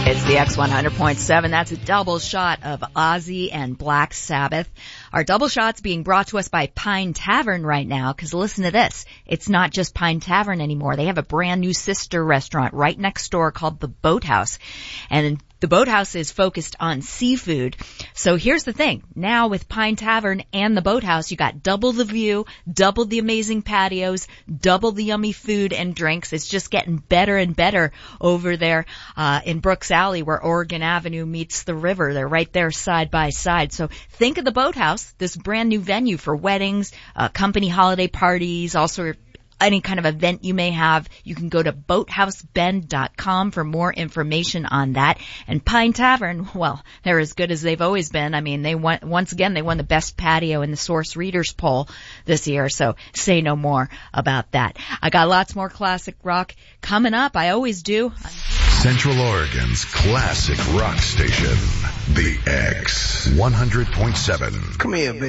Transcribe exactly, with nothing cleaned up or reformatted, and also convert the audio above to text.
It's the X one hundred point seven. That's a double shot of Ozzy and Black Sabbath. Our double shot's being brought to us by Pine Tavern right now, because listen to this. It's not just Pine Tavern anymore. They have a brand new sister restaurant right next door called the Boathouse. And the Boathouse is focused on seafood. So here's the thing. Now with Pine Tavern and the Boathouse, you got double the view, double the amazing patios, double the yummy food and drinks. It's just getting better and better over there uh in Brooks Alley, where Oregon Avenue meets the river. They're right there side by side. So think of the Boathouse, this brand new venue for weddings, uh company holiday parties, also any kind of event you may have. You can go to boathouse bend dot com for more information on that. And Pine Tavern, well, they're as good as they've always been. I mean, they won, once again, they won the best patio in the Source Readers poll this year, so say no more about that. I got lots more classic rock coming up. I always do. Central Oregon's classic rock station, the X one hundred point seven. Come here, baby.